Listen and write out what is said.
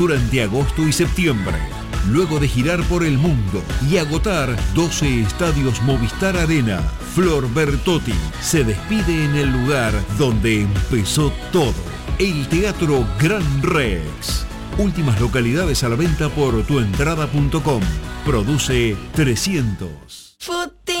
durante agosto y septiembre. Luego de girar por el mundo y agotar 12 estadios Movistar Arena, Flor Bertotti se despide en el lugar donde empezó todo, el Teatro Gran Rex. Últimas localidades a la venta por tuentrada.com. Produce 300.